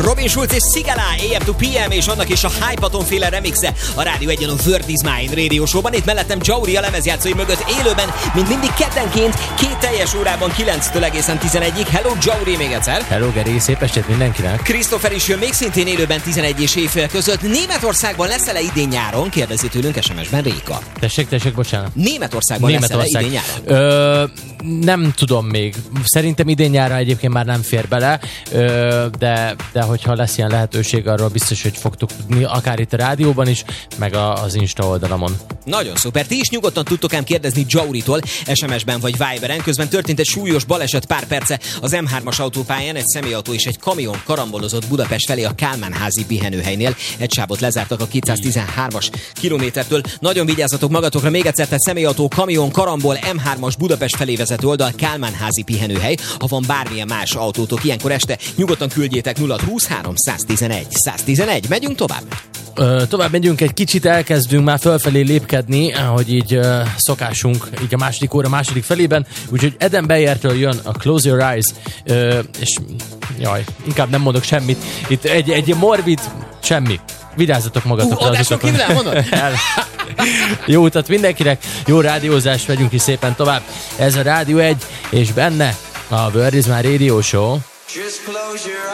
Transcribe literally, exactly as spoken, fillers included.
Robin Schulz és Sigala, á em to pé em, és annak is a Hypaton féle remixe a Rádió egyen a Word is Mine Radio Show-ban. Itt mellettem Jauri a lemezjátszói mögött élőben, mint mindig keddenként, két teljes órában kilenctől egészen tizenegyig. Hello Jauri még egyszer. Hello Geri, szép estét mindenkinek. Christopher is jön még szintén élőben tizenegy és éjfél között. Németországban lesz-e idén nyáron? Kérdezi tőlünk es em es-ben Réka. Tessék, tessék, bocsánat. Németországban Németország. lesz-e idén nyáron? Ö, nem tudom még. Szerintem idén nyáron egyébként már nem fér bele, ö, de, de hogyha lesz ilyen lehetőség, arról biztos, hogy fogtuk tudni, akár itt a rádióban is, meg a, az Insta oldalamon. Nagyon szuper. Ti is nyugodtan tudtok ám kérdezni Jauritól es em es-ben vagy Viberen. Közben történt egy súlyos baleset pár perce az em hármas autópályán. Egy személyautó és egy kamion karambolozott Budapest felé a Kálmán-házi pihenőhelynél. Egy sávot lezártak a kétszáztizenhármas kilométertől. Nagyon vigyázzatok magatokra. Még egyszer, tehát személyautó, kamion, karambol, em hármas Budapest felé vezető oldal, Kálmán-házi pihenőhely. Ha van bármilyen más autótok ilyenkor este, nyugodtan küldjétek nulla húszhárom száztizenegy száztizenegy. Megyünk tovább. Ö, tovább megyünk, egy kicsit elkezdünk már fölfelé lépkedni, ahogy így ö, szokásunk így a második óra második felében, úgyhogy Eden Bayertől jön a Close Your Eyes, ö, és jaj, inkább nem mondok semmit, itt egy, egy morbid semmi. Vigyázzatok magatokra. Uh, adáson kívül elmondod? Jó utat mindenkinek, jó rádiózást, vegyünk is szépen tovább. Ez a Rádió egy, és benne a Word is Mine Radio Show.